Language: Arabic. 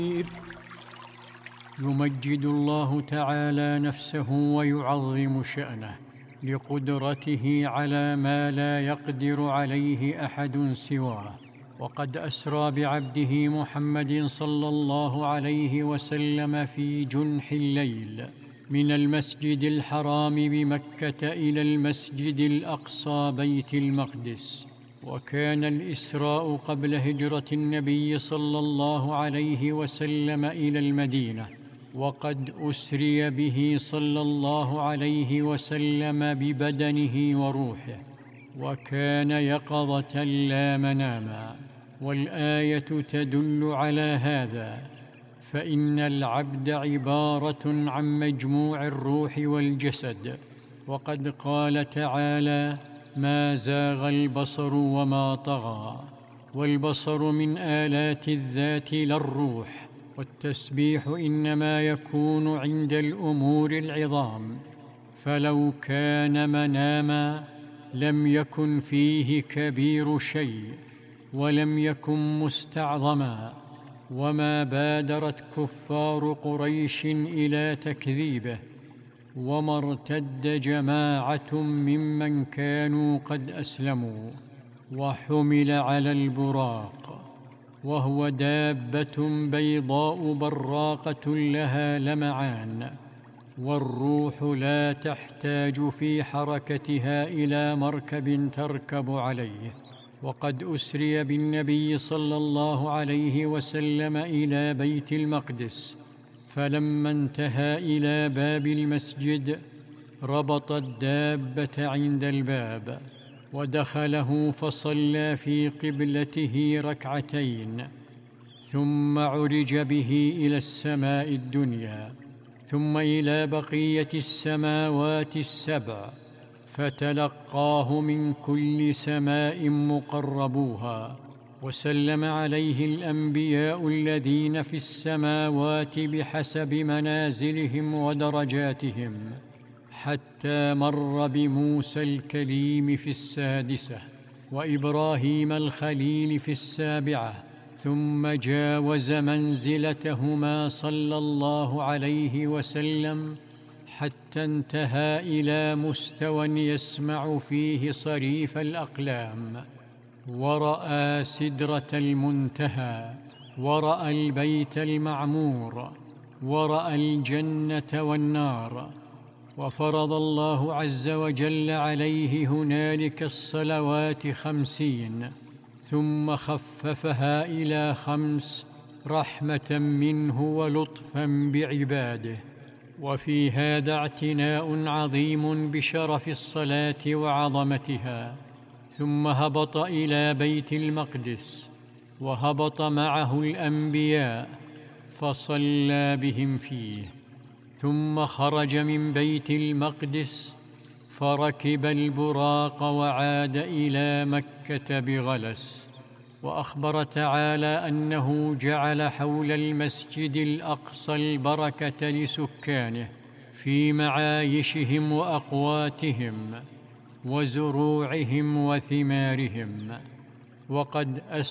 يمجد الله تعالى نفسه ويعظم شأنه لقدرته على ما لا يقدر عليه أحد سواه. وقد أسرى بعبده محمد صلى الله عليه وسلم في جنح الليل من المسجد الحرام بمكة إلى المسجد الأقصى بيت المقدس. وكان الإسراء قبل هجرة النبي صلى الله عليه وسلم إلى المدينة، وقد أسري به صلى الله عليه وسلم ببدنه وروحه، وكان يقظة لا مناما. والآية تدل على هذا، فإن العبد عبارة عن مجموع الروح والجسد. وقد قال تعالى: ما زاغ البصر وما طغى. والبصر من آلات الذات لا الروح. والتسبيح إنما يكون عند الأمور العظام، فلو كان مناما لم يكن فيه كبير شيء ولم يكن مستعظما. وما بادرت كفار قريش إلى تكذيبه، وما ارتد جماعة ممن كانوا قد أسلموا. وحمل على البراق، وهو دابة بيضاء براقة لها لمعان، والروح لا تحتاج في حركتها إلى مركب تركب عليه. وقد أسري بالنبي صلى الله عليه وسلم إلى بيت المقدس، فلما انتهى إلى باب المسجد ربط الدابة عند الباب، ودخله فصلى في قبلته ركعتين، ثم عرج به إلى السماء الدنيا، ثم إلى بقية السماوات السبع، فتلقاه من كل سماء مقربوها. وسلم عليه الأنبياء الذين في السماوات بحسب منازلهم ودرجاتهم، حتى مر بموسى الكليم في السادسة، وإبراهيم الخليل في السابعة، ثم جاوز منزلتهما صلى الله عليه وسلم حتى انتهى إلى مستوى يسمع فيه صريف الأقلام، ورأى سدرة المنتهى، ورأى البيت المعمور، ورأى الجنة والنار. وفرض الله عز وجل عليه هنالك الصلوات 50، ثم خففها إلى 5 رحمة منه ولطفا بعباده. وفي هذا اعتناء عظيم بشرف الصلاة وعظمتها. ثم هبط إلى بيت المقدس، وهبط معه الأنبياء فصلى بهم فيه، ثم خرج من بيت المقدس فركب البراق وعاد إلى مكة بغلس. وأخبر تعالى أنه جعل حول المسجد الأقصى البركة لسكانه في معايشهم وأقواتهم وزروعهم وثمارهم. وقد